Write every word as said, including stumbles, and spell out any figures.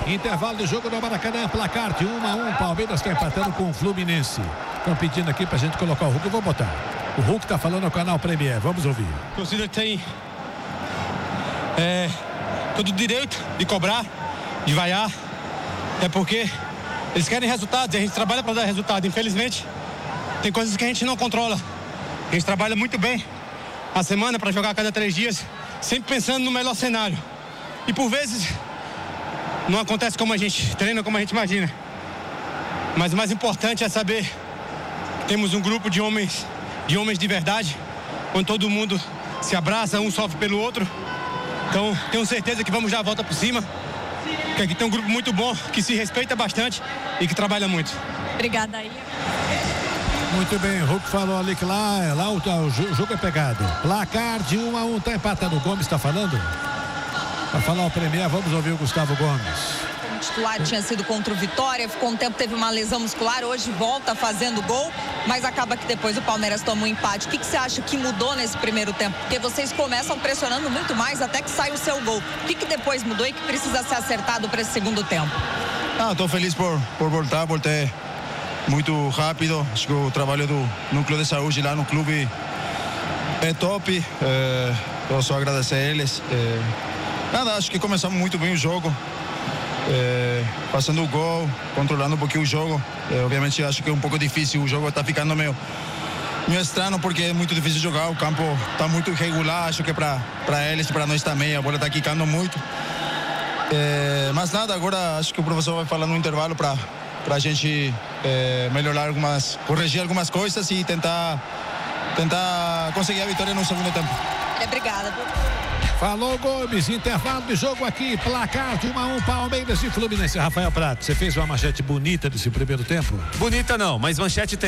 Intervalo do jogo no Maracanã, placar de um a um, Palmeiras está empatando com o Fluminense. Estão pedindo aqui pra gente colocar o Hulk, eu vou botar. O Hulk tá falando no canal Premier, vamos ouvir. A torcida tem é, todo o direito de cobrar, de vaiar, é porque eles querem resultados e a gente trabalha para dar resultado. Infelizmente, tem coisas que a gente não controla. A gente trabalha muito bem a semana para jogar a cada três dias, sempre pensando no melhor cenário. E por vezes não acontece como a gente treina, como a gente imagina. Mas o mais importante é saber que temos um grupo de homens, de homens de verdade, onde todo mundo se abraça, um sofre pelo outro. Então, tenho certeza que vamos dar a volta por cima. Que aqui tem um grupo muito bom, que se respeita bastante e que trabalha muito. Obrigada aí. Muito bem, o Hulk falou ali que lá, lá o, o jogo é pegado. Placar de um a um, tá empatando. O Gomes tá falando? Para falar o Premier, vamos ouvir o Gustavo Gomes. O titular tinha sido contra o Vitória, ficou um tempo, teve uma lesão muscular, hoje volta fazendo gol, mas acaba que depois o Palmeiras toma um empate. O que, que você acha que mudou nesse primeiro tempo? Porque vocês começam pressionando muito mais até que sai o seu gol. O que, que depois mudou e que precisa ser acertado para esse segundo tempo? Ah, estou feliz por, por voltar, voltei muito rápido. Acho que o trabalho do núcleo de saúde lá no clube é top. É, eu só agradecer a eles. É, nada, acho que começamos muito bem o jogo. É, passando o gol, controlando um pouquinho o jogo. É, obviamente acho que é um pouco difícil, o jogo está ficando meio, meio estranho porque é muito difícil jogar, o campo está muito irregular, acho que para eles e para nós também, a bola está quicando muito. É, mas nada, agora acho que o professor vai falar no intervalo para a gente é, melhorar algumas, corrigir algumas coisas e tentar, tentar conseguir a vitória no segundo tempo. Obrigada. Falou Gomes, intervalo de jogo aqui, placar de um a um, Palmeiras e Fluminense. Rafael Prato, você fez uma manchete bonita desse primeiro tempo? Bonita não, mas manchete tem.